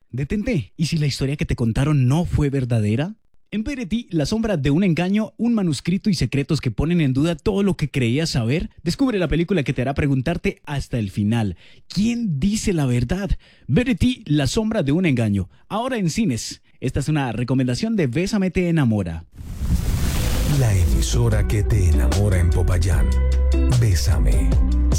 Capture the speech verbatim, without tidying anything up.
Detente, ¿y si la historia que te contaron no fue verdadera? En Verity, La sombra de un engaño, un manuscrito y secretos que ponen en duda todo lo que creías saber, descubre la película que te hará preguntarte hasta el final: ¿quién dice la verdad? Verity, La sombra de un engaño, ahora en cines. Esta es una recomendación de Bésame te enamora. La emisora que te enamora en Popayán. Bésame.